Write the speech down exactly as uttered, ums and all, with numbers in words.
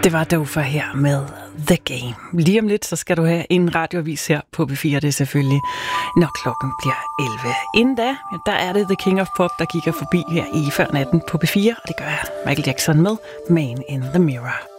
Det var Dofa her med The Game. Lige om lidt, så skal du have en radioavis her på B fire, det er selvfølgelig, når klokken bliver elleve. Inden da, der er det The King of Pop, der kigger forbi her i før natten på B fire, og det gør Michael Jackson med Man in the Mirror.